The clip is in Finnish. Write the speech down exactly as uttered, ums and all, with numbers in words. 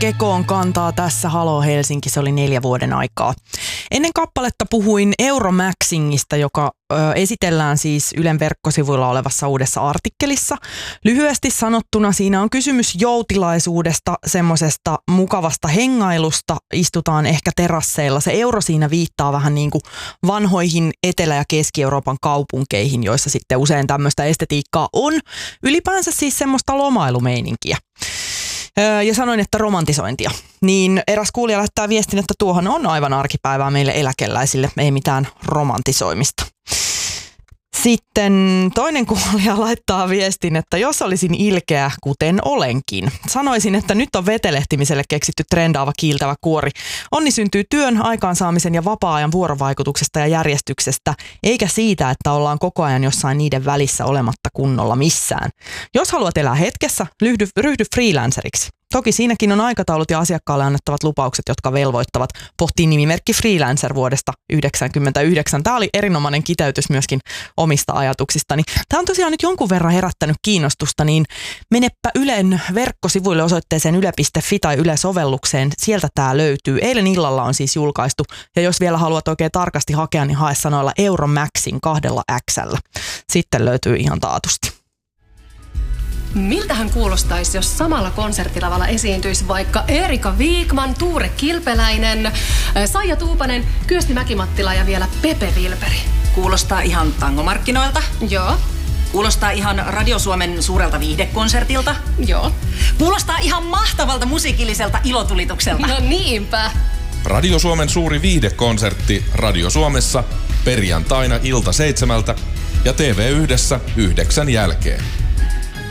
kekoon kantaa tässä Halo Helsinki, se oli neljä vuoden aikaa. Ennen kappaletta puhuin Euromaxingista, joka ö, esitellään siis Ylen verkkosivuilla olevassa uudessa artikkelissa. Lyhyesti sanottuna siinä on kysymys joutilaisuudesta, semmoisesta mukavasta hengailusta, istutaan ehkä terasseilla. Se euro siinä viittaa vähän niin kuin vanhoihin Etelä- ja Keski-Euroopan kaupunkeihin, joissa sitten usein tämmöistä estetiikkaa on. Ylipäänsä siis semmoista lomailumeininkiä. Ja sanoin, että romantisointia. Niin eräs kuulija lähettää viestin, että tuohon on aivan arkipäivää meille eläkeläisille, ei mitään romantisoimista. Sitten toinen kuulija laittaa viestin, että jos olisin ilkeä, kuten olenkin. Sanoisin, että nyt on vetelehtimiselle keksitty trendaava kiiltävä kuori. Onni syntyy työn, aikaansaamisen ja vapaa-ajan vuorovaikutuksesta ja järjestyksestä, eikä siitä, että ollaan koko ajan jossain niiden välissä olematta kunnolla missään. Jos haluat elää hetkessä, ryhdy, ryhdy freelanceriksi. Toki siinäkin on aikataulut ja asiakkaalle annettavat lupaukset, jotka velvoittavat. Pohtii nimimerkki freelancer vuodesta yhdeksänkymmentäyhdeksän. Tämä oli erinomainen kiteytys myöskin omista ajatuksistani. Tämä on tosiaan nyt jonkun verran herättänyt kiinnostusta, niin menepä Ylen verkkosivuille osoitteeseen yle piste fi tai Yle-sovellukseen. Sieltä tämä löytyy. Eilen illalla on siis julkaistu. Ja jos vielä haluat oikein tarkasti hakea, niin hae sanoilla Euromaxin kahdella X:llä. Sitten löytyy ihan taatusti. Miltähän kuulostaisi, jos samalla konserttilavalla esiintyisi vaikka Erika Viikman, Tuure Kilpeläinen, Saija Tuupanen, Kyösti Mäkimattila ja vielä Pepe Vilperi? Kuulostaa ihan tangomarkkinoilta. Joo. Kuulostaa ihan Radio Suomen suurelta viihdekonsertilta. Joo. Kuulostaa ihan mahtavalta musiikilliselta ilotulitukselta. No niinpä. Radio Suomen suuri viihdekonsertti Radio Suomessa perjantaina ilta seitsemältä ja T V yhdessä yhdeksän jälkeen.